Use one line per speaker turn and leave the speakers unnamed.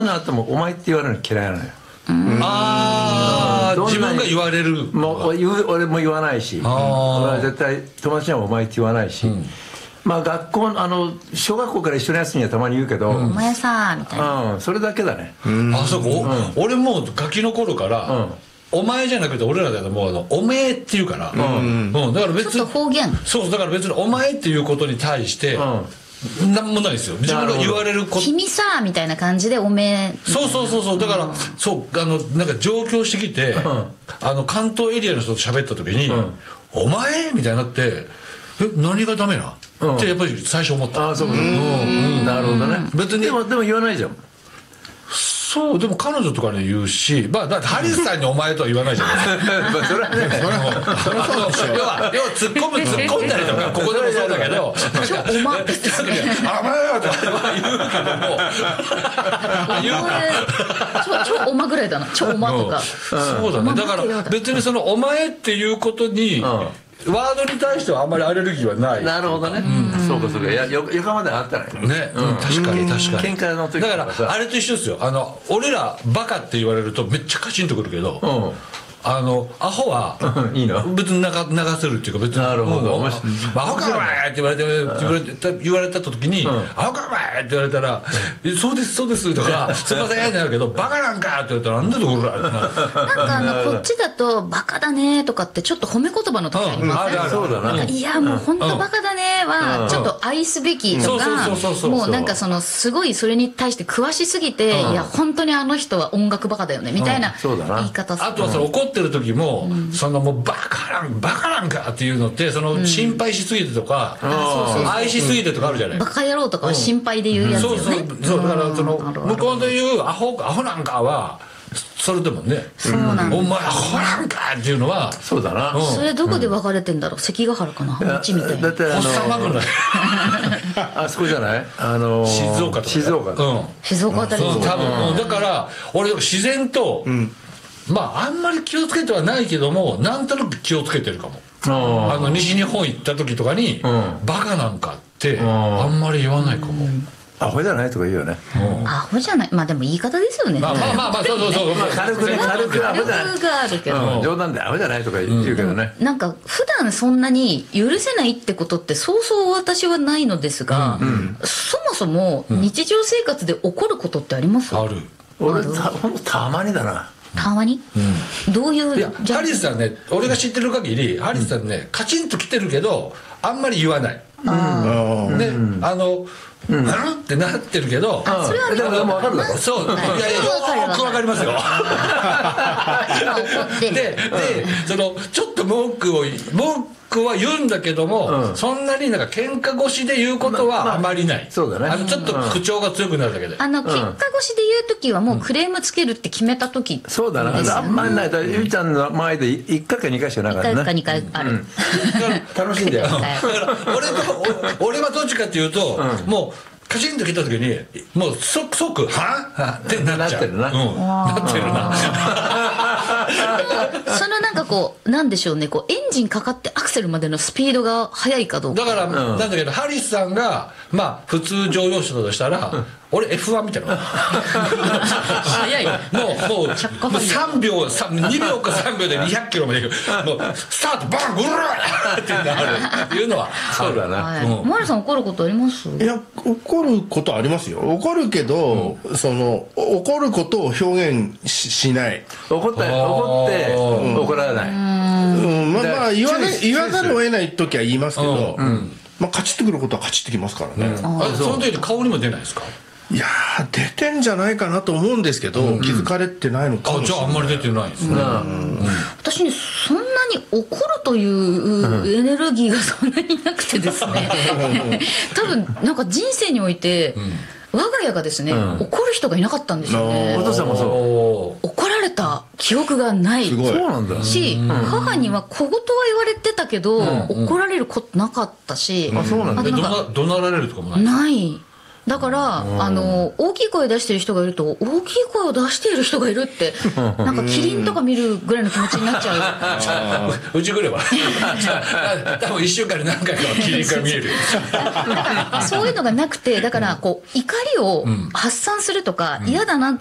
なってもお前って言われるの嫌いなのよ。
ああ、自分が言われる。
もう俺も言わないし、俺は絶対友達にはお前って言わないし、まあ学校小学校から一緒のやつにはたまに言うけど、
お前さみたいな、
それだけだね。
あそこ、俺もうガキの頃から、お前じゃなくて俺らだともうおめえって言うから、だから別に
ちょっと方言。
そうだから別にお前っていうことに対して、なんもないですよ。自分が言われること。
君さみたいな感じでおめえ。
そうだからそうなんか上京してきて、関東エリアの人と喋った時に「お前?」みたいになって「何がダメな?」ってやっぱり最初思った。
ああそうか。なるほどね。
別に
でも言わないじゃん。
そうでも彼女とかに言うし、まあだってハリスさんにお前とは言わないじゃないですか。
それはね、
それはそうでしょ。要は突っ込んだりとかここでもそうだけど、
ちょお前って
あまよとか言うけども、
ちょおまぐらいだな。ちょおまとか。
そうだね。だから別にそのお前っていうことにワードに対してはあんまりアレルギーはない。
なるほどね。そうかそうか。横まであったね。
ね、確かに
喧嘩の時
だからあれと一緒ですよ。俺らバカって言われるとめっちゃカチンとくるけど、アホはい
いの
別に流せるっていうか、別に
なるほど。
アホかお前って言われた時にアホかお前って言われたらそうですそうですとかすいませんってなるけど、バカなんかって言われたらなんだところだって
なんかこっちだとバカだねとかってちょっと褒め言葉の時ありません？
そうだな。
いやもう本当バカだねはちょっと愛すべきとか、もうなんかすごいそれに対して詳しすぎて、いや本当にあの人は音楽バカだよねみたいな言い方する。
あとは怒ってる時ももうバカなんかっていうのって心配しすぎてとか愛しすぎてとかあるじゃない。
バカ野郎とかは心配で言うやつよね。
そうだから向こうで言うアホなんかはそれでもね、お前アホなんかっていうのは
そうだな。
それどこで分かれてんだろう。関ヶ原かな、うちみたいな。
だって
発散幕ぐらい
あそこじゃない、
静岡とか
静岡
あたり
多分だから俺自然とまああんまり気をつけてはないけども、なんとなく気をつけてるかも。西日本行った時とかにバカなんかってあんまり言わないかも。
アホじゃないとか言うよね。
アホじゃない、まあでも言い方ですよね。
まあそう
軽くアホじゃない、
があるけど、
冗談でアホじゃないとか言うけどね。
なんか普段そんなに許せないってことってそうそう私はないのですが、そもそも日常生活で起こることってあります？
ある。
俺ほんとたまにだな。
たまに、どういう。
いやハリスさんね、俺が知ってる限りハリスさんねカチンときてるけどあんまり言わない。ね、ってなってるけど、
それは
でも分かるだろ。
そう、いやよくわかりますよ。でちょっと文句は言うんだけども、そんなになんか喧嘩越しで言うことはあまりない。
そうだね。
ちょっと口調が強くなるだけで。
喧嘩越しで言う時はもうクレームつけるって決めた時。
そうだな。あんまりない。ゆいちゃんの前で1回か2回しかなかったね。
1回か2回ある。
楽しいんだよ。
俺はどっちかっていうと、もうカチンと来た時にもう即はってなっちゃう。なってるな。なってるな。
そのなんかこうなんでしょうね、こうエンジンかかってアクセルまでのスピードが速いかどうか。
だからなんだけどハリスさんがまあ普通乗用車だとしたら俺 F1 みたいな。
速い。
もう3秒2秒か3秒で200キロまで行く。もうスタートバングルーってなるいうのは
そうだな。
マリさん怒ることあります？
いや怒ることありますよ。怒るけど怒ることを表現しない。
怒って怒らない。
まあ言わざるを得ない時は言いますけど、まあカチッとくることはカチッときますからね。
その時に顔にも出ないですか？
いや出てんじゃないかなと思うんですけど、気づかれてないのかもしれない。
じゃああんまり出てないですね。
私ねそんなに怒るというエネルギーがそんなになくてですね多分なんか人生において我が家がですね、怒る人がいなかったんですよね。
お父さんもそう。
怒られた記憶がないし、母には小言は言われてたけど怒られることなかったし。
あ、そうなんだ。
怒鳴られるとかもない？
ない。 だから大きい声出してる人がいると、大きい声を出している人がいるってなんかキリンとか見るぐらいの気持ちになっちゃ
ううち来れば多分1週間に何回かはキリンが見える
だからそういうのがなくて、だからこう怒りを発散するとか、嫌だな